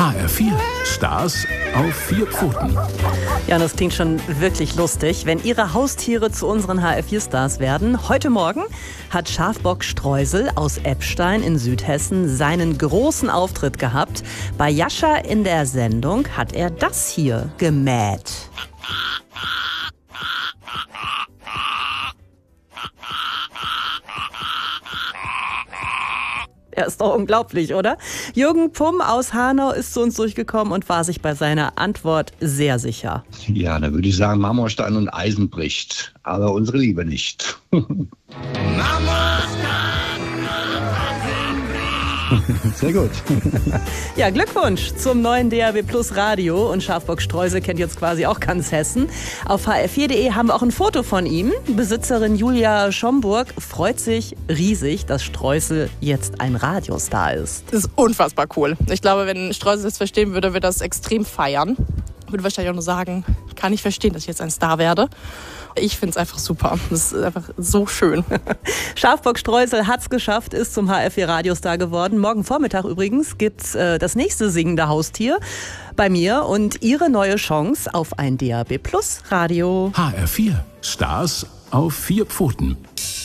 HR4 Stars auf 4 Pfoten. Ja, das klingt schon wirklich lustig, wenn Ihre Haustiere zu unseren HR4-Stars werden. Heute Morgen hat Schafbock Streusel aus Eppstein in Südhessen seinen großen Auftritt gehabt. Bei Jascha in der Sendung hat er das hier gemäht. Ja, ist doch unglaublich, oder? Jürgen Pumm aus Hanau ist zu uns durchgekommen und war sich bei seiner Antwort sehr sicher. Ja, da würde ich sagen, Marmorstein und Eisen bricht, aber unsere Liebe nicht. Sehr gut. Ja, Glückwunsch zum neuen DAB Plus Radio. Und Schafbock Streusel kennt jetzt quasi auch ganz Hessen. Auf hr4.de haben wir auch ein Foto von ihm. Besitzerin Julia Schomburg freut sich riesig, dass Streusel jetzt ein Radiostar ist. Das ist unfassbar cool. Ich glaube, wenn Streusel das verstehen würde, würde er das extrem feiern. Würde wahrscheinlich auch nur sagen, kann ich verstehen, dass ich jetzt ein Star werde. Ich finde es einfach super. Das ist einfach so schön. Schafbock Streusel hat's geschafft, ist zum HR4 Radiostar geworden. Morgen Vormittag übrigens gibt's das nächste singende Haustier bei mir und Ihre neue Chance auf ein DAB Plus Radio. HR4 Stars auf 4 Pfoten.